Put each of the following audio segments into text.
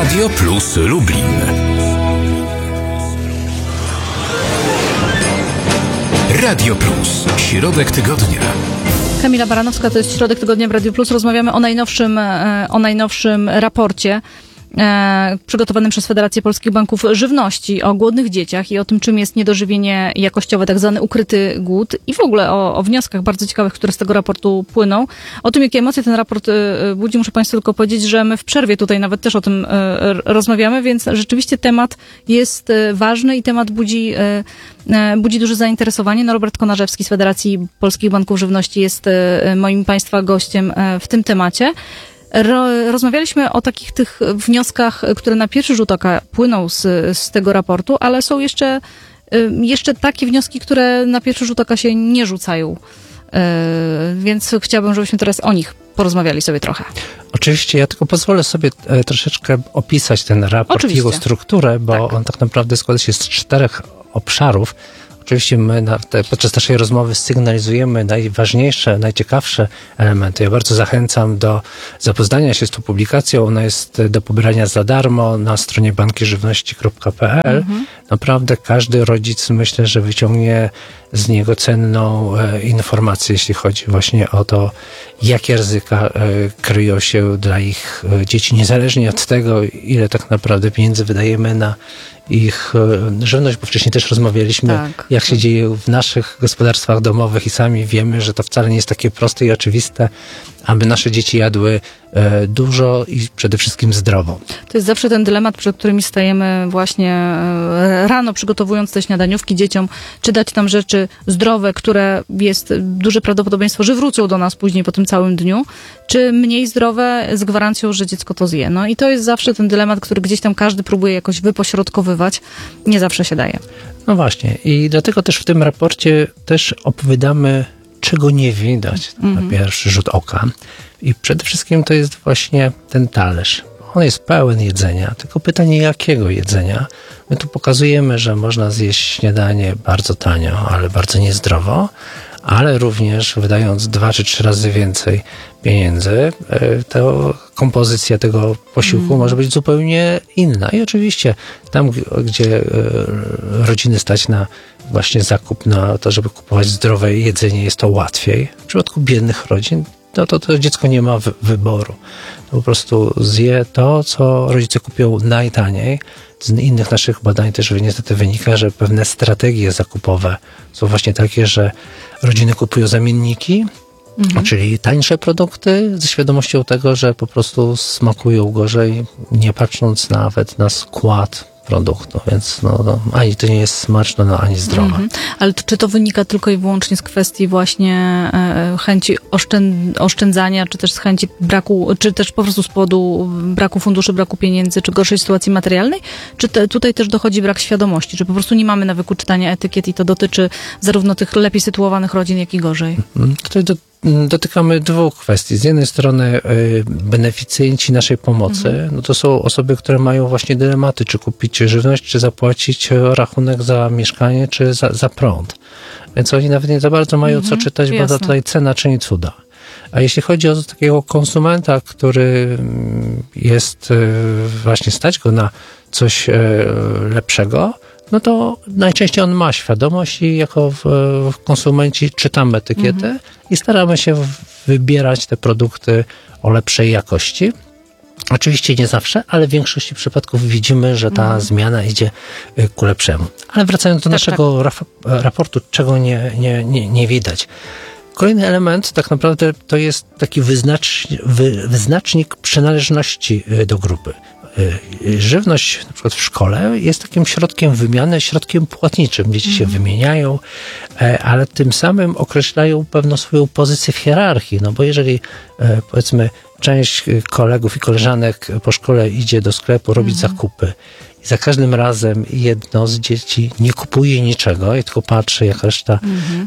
Radio Plus Lublin. Radio Plus. Środek tygodnia. Kamila Baranowska, to jest Środek Tygodnia w Radiu Plus. Rozmawiamy o najnowszym raporcie przygotowanym przez Federację Polskich Banków Żywności, o głodnych dzieciach i o tym, czym jest niedożywienie jakościowe, tak zwany ukryty głód, i w ogóle o wnioskach bardzo ciekawych, które z tego raportu płyną. O tym, jakie emocje ten raport budzi, muszę Państwu tylko powiedzieć, że my w przerwie tutaj nawet też o tym rozmawiamy, więc rzeczywiście temat jest ważny i temat budzi duże zainteresowanie. No, Robert Konarzewski z Federacji Polskich Banków Żywności jest moim Państwa gościem w tym temacie. Rozmawialiśmy o takich tych wnioskach, które na pierwszy rzut oka płyną z tego raportu, ale są jeszcze takie wnioski, które na pierwszy rzut oka się nie rzucają. Więc chciałabym, żebyśmy teraz o nich porozmawiali sobie trochę. Oczywiście, ja tylko pozwolę sobie troszeczkę opisać ten raport i jego strukturę, bo on tak naprawdę składa się z 4 obszarów. Oczywiście my podczas naszej rozmowy sygnalizujemy najważniejsze, najciekawsze elementy. Ja bardzo zachęcam do zapoznania się z tą publikacją. Ona jest do pobrania za darmo na stronie bankiżywności.pl. Naprawdę każdy rodzic, myślę, że wyciągnie z niego cenną informację, jeśli chodzi właśnie o to, jakie ryzyka kryją się dla ich dzieci, niezależnie od tego, ile tak naprawdę pieniędzy wydajemy na ich żywność, bo wcześniej też rozmawialiśmy, jak się dzieje w naszych gospodarstwach domowych i sami wiemy, że to wcale nie jest takie proste i oczywiste, aby nasze dzieci jadły dużo i przede wszystkim zdrowo. To jest zawsze ten dylemat, przed którym stajemy właśnie rano, przygotowując te śniadaniówki dzieciom, czy dać tam rzeczy zdrowe, które jest duże prawdopodobieństwo, że wrócą do nas później po tym całym dniu, czy mniej zdrowe z gwarancją, że dziecko to zje. No i to jest zawsze ten dylemat, który gdzieś tam każdy próbuje jakoś wypośrodkowywać. Nie zawsze się daje. No właśnie. I dlatego też w tym raporcie też opowiadamy, czego nie widać na pierwszy rzut oka. I przede wszystkim to jest właśnie ten talerz. On jest pełen jedzenia, tylko pytanie, jakiego jedzenia? My tu pokazujemy, że można zjeść śniadanie bardzo tanio, ale bardzo niezdrowo, ale również wydając 2 czy 3 razy więcej pieniędzy, to kompozycja tego posiłku może być zupełnie inna. I oczywiście tam, gdzie rodziny stać na właśnie zakup, na to, żeby kupować zdrowe jedzenie, jest to łatwiej. W przypadku biednych rodzin to dziecko nie ma wyboru. To po prostu zje to, co rodzice kupią najtaniej. Z innych naszych badań też niestety wynika, że pewne strategie zakupowe są właśnie takie, że rodziny kupują zamienniki, czyli tańsze produkty ze świadomością tego, że po prostu smakują gorzej, nie patrząc nawet na skład produktu, więc ani to nie jest smaczne, ani zdrowe. Ale czy to wynika tylko i wyłącznie z kwestii właśnie chęci oszczędzania, czy też z chęci braku, czy też po prostu z powodu braku funduszy, braku pieniędzy, czy gorszej sytuacji materialnej? Czy tutaj też dochodzi brak świadomości, że po prostu nie mamy nawyku czytania etykiet i to dotyczy zarówno tych lepiej sytuowanych rodzin, jak i gorzej? Tutaj dotykamy 2 kwestii. Z jednej strony beneficjenci naszej pomocy, to są osoby, które mają właśnie dylematy, czy kupić żywność, czy zapłacić rachunek za mieszkanie, czy za prąd. Więc oni nawet nie za bardzo mają co czytać, bo to tutaj cena czyni cuda. A jeśli chodzi o takiego konsumenta, który jest właśnie stać go na coś lepszego, no to najczęściej on ma świadomość i jako konsumenci czytamy etykietę i staramy się wybierać te produkty o lepszej jakości. Oczywiście nie zawsze, ale w większości przypadków widzimy, że ta zmiana idzie ku lepszemu. Ale wracając do naszego raportu, czego nie widać. Kolejny element tak naprawdę to jest taki wyznacznik przynależności do grupy. Żywność na przykład w szkole jest takim środkiem wymiany, środkiem płatniczym. Dzieci się wymieniają, ale tym samym określają pewną swoją pozycję w hierarchii. No bo jeżeli powiedzmy część kolegów i koleżanek po szkole idzie do sklepu robić zakupy i za każdym razem jedno z dzieci nie kupuje niczego i tylko patrzy, jak reszta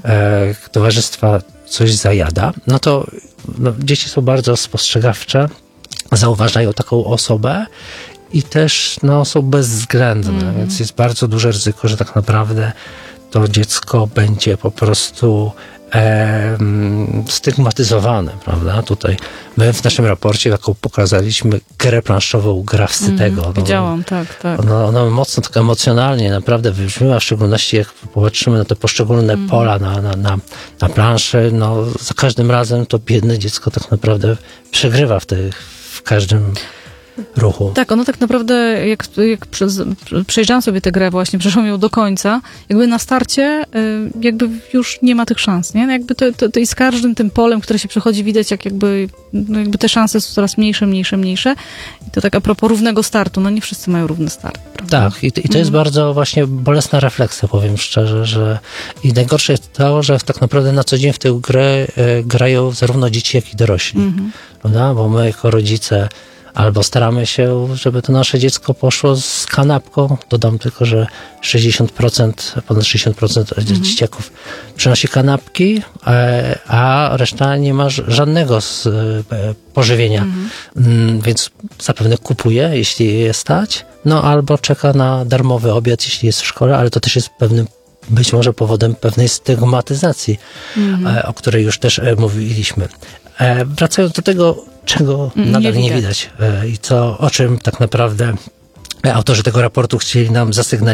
towarzystwa coś zajada, no to dzieci są bardzo spostrzegawcze, zauważają taką osobę i też są bezwzględne, więc jest bardzo duże ryzyko, że tak naprawdę to dziecko będzie po prostu stygmatyzowane, prawda? Tutaj my w naszym raporcie taką pokazaliśmy grę planszową, gra wstydego. Widziałam, tak. Ona mocno tak emocjonalnie naprawdę wybrzmiała, w szczególności jak popatrzymy na te poszczególne pola na planszy, no za każdym razem to biedne dziecko tak naprawdę przegrywa w każdym ruchu. Tak, ono tak naprawdę, jak przejrzałam sobie tę grę właśnie, przeszłam ją do końca, jakby na starcie jakby już nie ma tych szans, nie? Jakby to i z każdym tym polem, które się przechodzi, widać jakby te szanse są coraz mniejsze. I to tak a propos równego startu, no nie wszyscy mają równy start, prawda? Tak, i to jest bardzo właśnie bolesna refleksja, powiem szczerze, że i najgorsze jest to, że tak naprawdę na co dzień w tę grę grają zarówno dzieci, jak i dorośli, prawda? Bo my jako rodzice albo staramy się, żeby to nasze dziecko poszło z kanapką. Dodam tylko, że ponad 60% dzieciaków przynosi kanapki, a reszta nie ma żadnego pożywienia. Więc zapewne kupuje, jeśli je stać, no albo czeka na darmowy obiad, jeśli jest w szkole, ale to też jest być może powodem pewnej stygmatyzacji, o której już też mówiliśmy. Wracając do tego, czego nadal nie widać i o czym tak naprawdę autorzy tego raportu chcieli nam zasygnalizować.